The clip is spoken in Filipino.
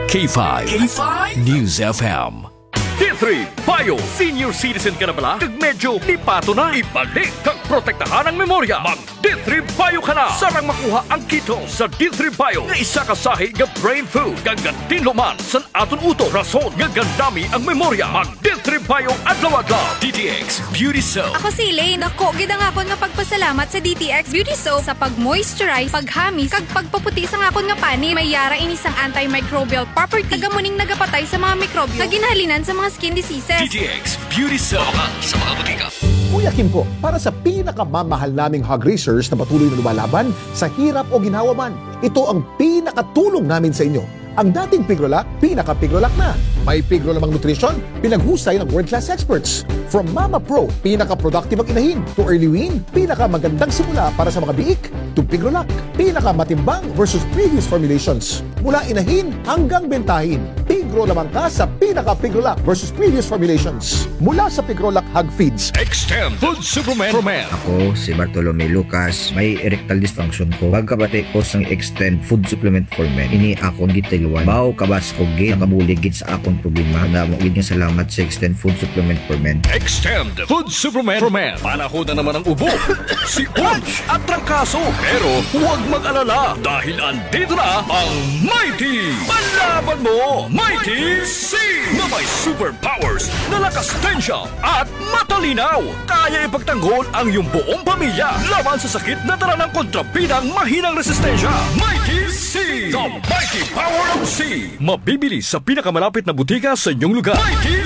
K5 News FM. D3 Bio Senior Citizen ka na bala? Kag medyo lipato na. Ibalik kag protektahan ang memorya. Mag D3 Bio ka na. Sarang makuha ang keto sa D3 Bio nga isa ka sahi nga brain food. Gagantin luman san aton uto. Rason nga gandami ang memorya. Mag D3 Bio adlaw-adlaw. DTX Beauty Soap. Ako si Elaine. Dako, gidang akon nga pagpasalamat sa DTX Beauty Soap sa pag-moisturize, paghamis, kag pagpaputi sa akon nga pani. May yara inisang antimicrobial property. Tagamuning nagapatay sa mga mikrobyo na ginhalinan sa mga skin diseases. DTX Beauty Soap. Sa mga butika. Kuya Kim po, para sa pinakamamahal naming hog racers na patuloy na lumalaban sa hirap o ginhawa man, ito ang pinakatulong namin sa inyo. Ang dating Pigrolac, pinaka-Pigrolac na. May Pigro lamang nutrition, pinaghusay ng world-class experts. From Mama Pro, pinaka-productive ang inahin, to Early Wean, pinaka-magandang simula para sa mga biik, to Pigrolac, pinaka-matimbang versus previous formulations. Mula inahin hanggang bentahin, Pigro lamang ka sa pinaka-Pigrolac versus previous formulations. Mula sa Pigrolac Hog Feeds. Extend Food Supplement for Men. Ako si Bartolome Lucas, may erectile dysfunction ko. Pagkabati ko sang Extend Food Supplement for Men, ini akong gitiluan. Bao kabas ko gid nakabuligid sa akong problema. Namo gid nga salamat sa Extend Food Supplement for Men. Extend Food Supplement for Men. Panahon na naman ang ubo, si Uch at trangkaso. Pero huwag mag-alala dahil andito na ang Mighty! Palaban mo, Mighty C! Na may superpowers na lakas tensya at matalinaw. Kaya ipagtanggol ang iyong buong pamilya laban sa sakit na dala ng kontrabidang mahinang resistensya. Mighty C! The Mighty Power of C! Mabibili sa pinakamalapit na butika sa inyong lugar. Mighty